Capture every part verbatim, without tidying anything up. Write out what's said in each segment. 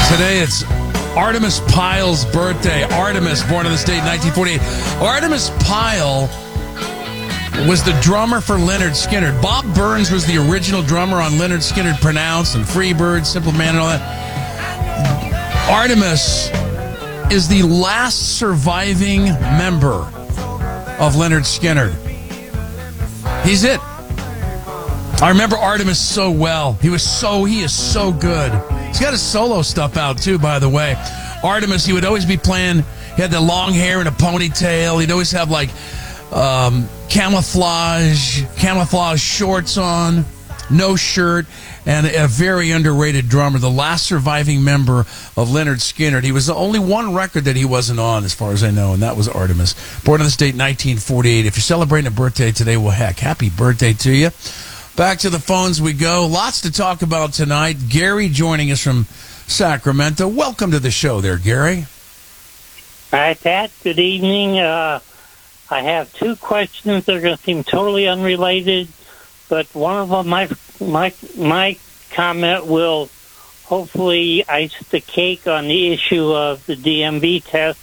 Today it's Artemis Pyle's birthday. Artemis, born in the state in nineteen forty-eight. Artemis Pyle was the drummer for Lynyrd Skynyrd. Bob Burns was the original drummer on Lynyrd Skynyrd Pronounce and Freebird, Simple Man, and all that. Artemis is the last surviving member of Lynyrd Skynyrd. He's it. I remember Artemis so well. He was so, he is so good. He's got his solo stuff out, too, by the way. Artemis, he would always be playing, he had the long hair and a ponytail. He'd always have, like, um, camouflage, camouflage shorts on, no shirt, and a very underrated drummer, the last surviving member of Lynyrd Skynyrd. He was the only one record that he wasn't on, as far as I know, and that was Artemis. Born in the state in nineteen forty-eight. If you're celebrating a birthday today, well, heck, happy birthday to you. Back to the phones we go. Lots to talk about tonight. Gary joining us from Sacramento. Welcome to the show there, Gary. Hi, Pat. Good evening. Uh, I have two questions that are going to seem totally unrelated, but one of them, my my my comment will hopefully ice the cake on the issue of the D M V test.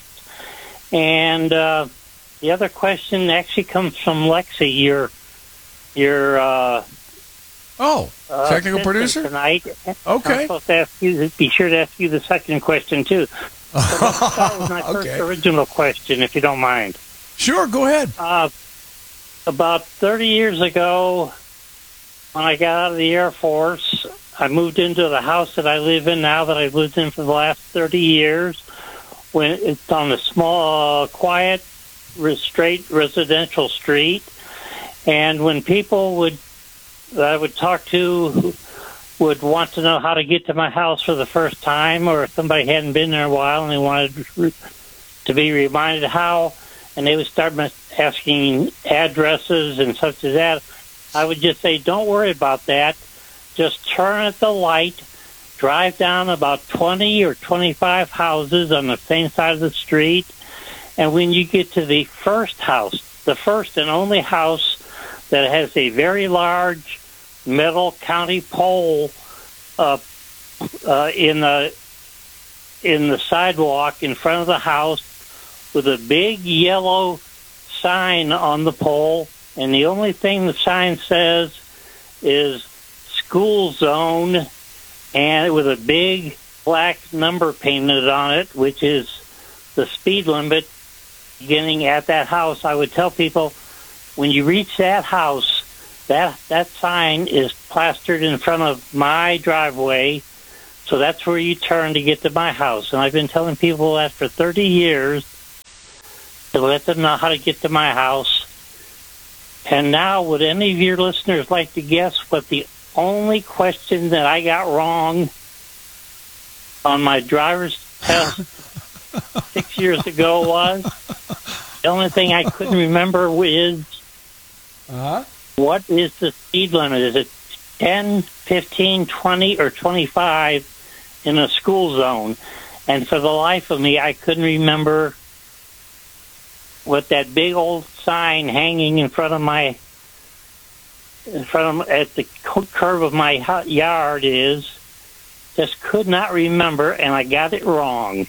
And uh, the other question actually comes from Lexi, your your uh, oh uh, technical producer tonight. Okay, I'm supposed to ask you. Be sure to ask you the second question too. So let's start with my first okay. original question, if you don't mind. Sure, go ahead. Uh, about thirty years ago, when I got out of the Air Force, I moved into the house that I live in now that I've lived in for the last thirty years. When it's on a small, uh, quiet, straight residential street. And when people would that I would talk to would want to know how to get to my house for the first time, or if somebody hadn't been there in a while and they wanted to be reminded how, and they would start asking addresses and such as that, I would just say, don't worry about that. Just turn at the light, drive down about twenty or twenty-five houses on the same side of the street, and when you get to the first house, the first and only house that has a very large metal county pole uh, uh, in the in the sidewalk in front of the house with a big yellow sign on the pole, and the only thing the sign says is school zone, and with a big black number painted on it, which is the speed limit beginning at that house. I would tell people, when you reach that house, that that sign is plastered in front of my driveway, so that's where you turn to get to my house. And I've been telling people that for thirty years to let them know how to get to my house. And now, would any of your listeners like to guess what the only question that I got wrong on my driver's test six years ago was? The only thing I couldn't remember is, uh-huh. what is the speed limit? Is it ten, fifteen, twenty, or twenty-five in a school zone? And for the life of me, I couldn't remember what that big old sign hanging in front of my, in front of, at the curve of my yard is. Just could not remember, and I got it wrong.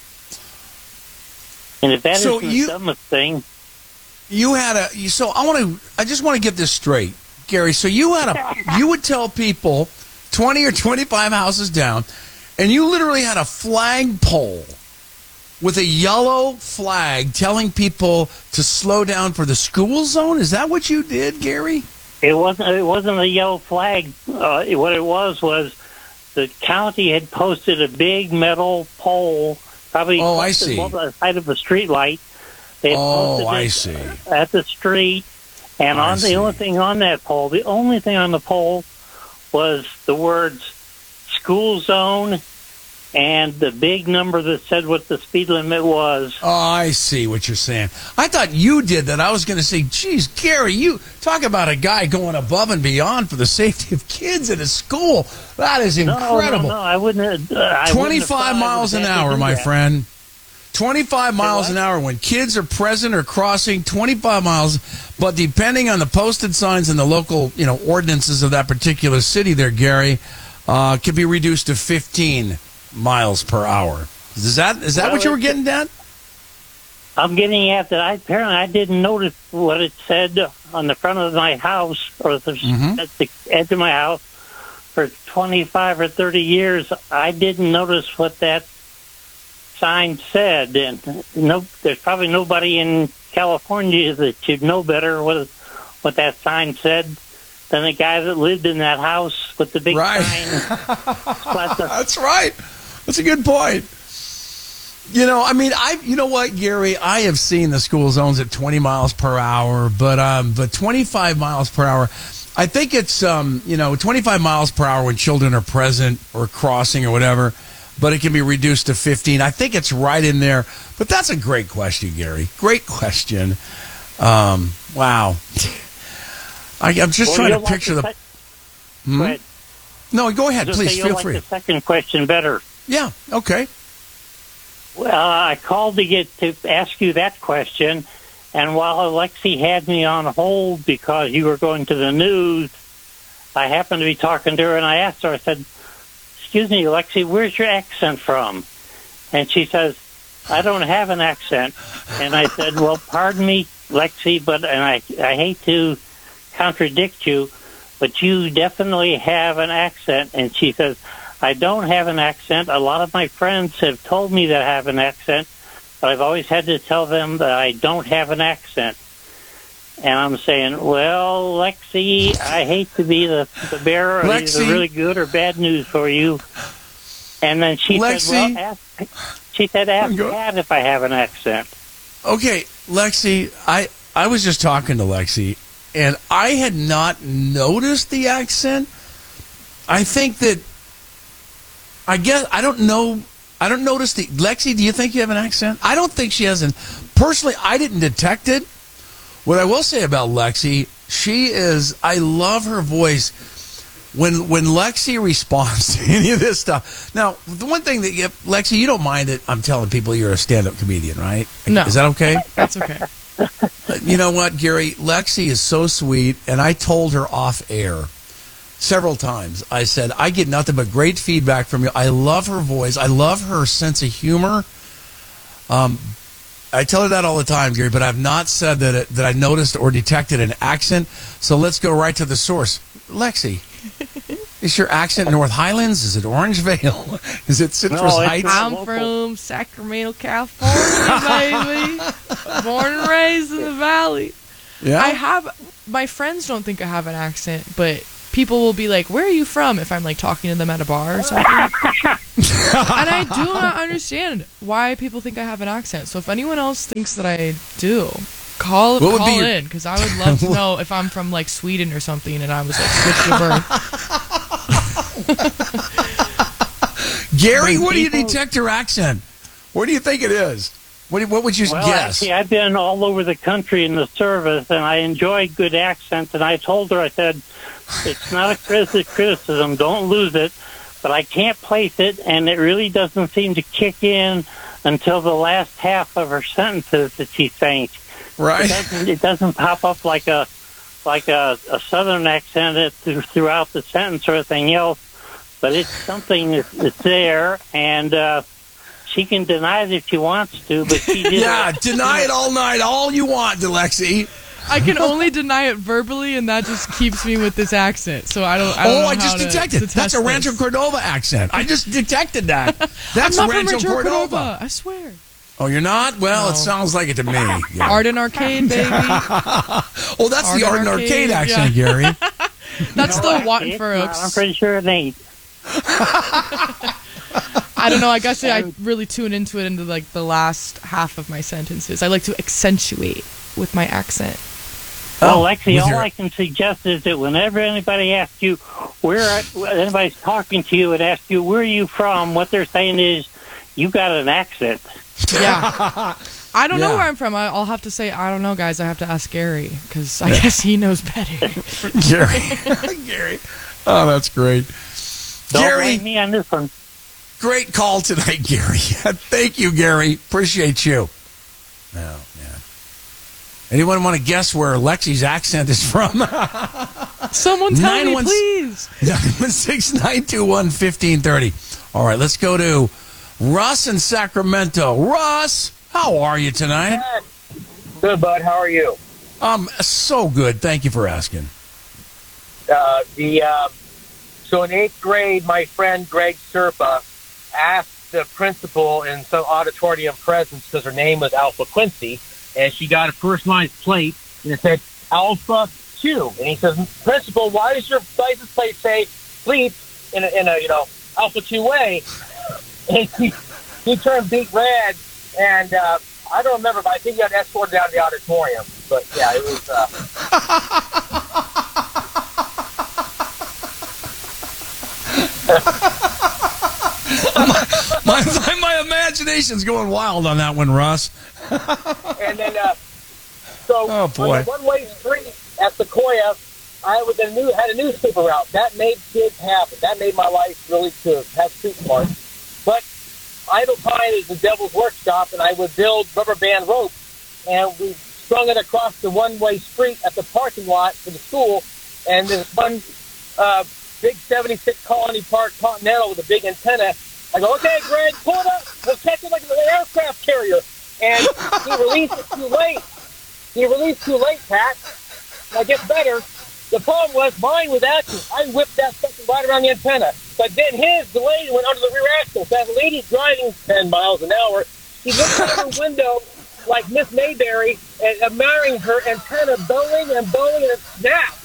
And if that so isn't you, the dumbest thing, you had a. You, so I want to. I just want to get this straight, Gary. So you had a. You would tell people twenty or twenty-five houses down, and you literally had a flagpole with a yellow flag telling people to slow down for the school zone. Is that what you did, Gary? It wasn't. It wasn't a yellow flag. Uh, what it was was the county had posted a big metal pole. Probably oh, I see. On the side of a street light. They had oh, posted I it see. At the street, and I on see. the only thing on that pole, the only thing on the pole was the words "school zone" and the big number that said what the speed limit was. Oh, I see what you're saying. I thought you did that. I was going to say, geez, Gary, you talk about a guy going above and beyond for the safety of kids at a school. That is incredible. No, no, no I wouldn't. Uh, I twenty-five miles an hour, my that. friend. twenty-five miles an hour when kids are present or crossing, twenty-five miles. But depending on the posted signs and the local, you know, ordinances of that particular city there, Gary, uh, can be reduced to fifteen miles per hour. Is that is that Well, what you were it- getting at? I'm getting at that. I apparently I didn't notice what it said on the front of my house or the, Mhm. at the edge of my house for twenty-five or thirty years. I didn't notice what that sign said, and no, there's probably nobody in California that should know better what what that sign said than the guy that lived in that house with the big Right. sign. Plus the- That's right. That's a good point. You know, I mean, I, you know what, Gary, I have seen the school zones at twenty miles per hour, but, um, but twenty-five miles per hour, I think it's, um, you know, twenty-five miles per hour when children are present or crossing or whatever, but it can be reduced to fifteen. I think it's right in there, but that's a great question, Gary. Great question. Um, wow. I, I'm just Well, trying to you'll like picture the the, sec- Hmm? Go ahead. no, go ahead, Just please, say you'll feel like free. the second question better. Yeah, okay. Well, I called to get to ask you that question, and while Alexi had me on hold because you were going to the news, I happened to be talking to her, and I asked her, I said, excuse me, Alexi, where's your accent from? And she says, I don't have an accent. And I said, well, pardon me, Lexi, but, and I, I hate to contradict you, but you definitely have an accent. And she says, I don't have an accent. A lot of my friends have told me that I have an accent, but I've always had to tell them that I don't have an accent. And I'm saying, well, Lexi, I hate to be the, the bearer of Lexi. either really good or bad news for you. And then she Lexi. said, well, ask, she said, ask Go- Pat if I have an accent. Okay, Lexi, I, I was just talking to Lexi, and I had not noticed the accent. I think that, I guess, I don't know, I don't notice the, Lexi, do you think you have an accent? I don't think she has an, personally, I didn't detect it. What I will say about Lexi, she is, I love her voice. When when Lexi responds to any of this stuff. Now, the one thing that, you, Lexi, you don't mind that I'm telling people you're a stand-up comedian, right? No. Is that okay? That's okay. You know what, Gary? Lexi is so sweet, and I told her off air several times. I said, I get nothing but great feedback from you. I love her voice. I love her sense of humor. Um, I tell her that all the time, Gary, but I've not said that it, that I noticed or detected an accent. So let's go right to the source. Lexi, is your accent North Highlands? Is it Orangevale? Is it Citrus No, it's Heights? not. I'm local. from Sacramento, California, baby. Born and raised in the valley. Yeah. I have, my friends don't think I have an accent, but people will be like, where are you from? If I'm like talking to them at a bar or something. And I do not understand why people think I have an accent. So if anyone else thinks that I do, call, What would be call your- in, because I would love to know if I'm from like Sweden or something and I was like switched to birth. Gary, When where do you people- detect her accent? Where do you think it is? What, do you- what would you Well, guess? actually, I've been all over the country in the service, and I enjoy good accents. And I told her, I said, it's not a criti- criticism, don't lose it, but I can't place it, and it really doesn't seem to kick in until the last half of her sentences that she's saying. It Right? doesn't, it doesn't pop up like a like a, a southern accent it- throughout the sentence or anything else, but it's something that's, that's there, and uh, she can deny it if she wants to, but she did. Yeah, deny it all night, all you want, Lexi. I can only deny it verbally, and that just keeps me with this accent. So I don't. I don't Oh, know I just how to- detected. to That's test a Rancho this. Cordova accent. I just detected that. That's I'm not Rancho, from Rancho Cordova. Cordova. I swear. Oh, you're not? Well, No. it sounds like it to me. Yeah. Arden Arcade, baby. Oh, that's the Arden Arden Arcade, Arcade, accent, Gary. That's No, the Watton it's not. I'm Furrows. pretty sure it ain't. I don't know. I guess I really tune into it into like the last half of my sentences. I like to accentuate with my accent. Well, Oh, Lexi, with all your- I can suggest is that whenever anybody asks you where, anybody's talking to you and asks you where are you from, what they're saying is you got an accent. Yeah. I don't know Yeah. where I'm from. I- I'll have to say, I don't know, guys. I have to ask Gary because I guess he knows better. Gary. Gary. Oh, that's great. Don't Gary, blame me on this one. great call tonight, Gary. Thank you, Gary. Appreciate you. Oh, man. Anyone want to guess where Lexi's accent is from? Someone tell me, nine one please. nine one six, nine two one, one five three zero. All right, let's go to Russ in Sacramento. Russ, how are you tonight? Good, bud. How are you? Um, so good. Thank you for asking. Uh, the uh, so in eighth grade, my friend Greg Serpa asked the principal in some auditorium presence because her name was Alpha Quincy, and she got a personalized plate, and it said Alpha Two. And he says, "Principal, why does your license plate say sleep in a, in a you know Alpha Two way?" And he he turned beet red, and uh, I don't remember, but I think he got escorted down to the auditorium. But yeah, it was. Uh, my, my, my imagination's going wild on that one, Russ. and then, uh, so oh, boy. on the one-way street at Sequoia, I was a new, had a newspaper route. That made kids happen. That made my life really to have street smart. But Idle Pine is the devil's workshop, and I would build rubber band rope, and we strung it across the one-way street at the parking lot for the school, and there's one uh, big seventy-six Colony Park Continental with a big antenna. I go, okay, Greg, pull it up. We'll catch it like an aircraft carrier. And he released it too late. He released too late, Pat. I get better. The problem was mine was active. I whipped that sucker right around the antenna. But then his delayed went under the rear axle. So that lady driving ten miles an hour, he looked out her window like Miss Mayberry and admiring her antenna bowing and bowing and it snapped.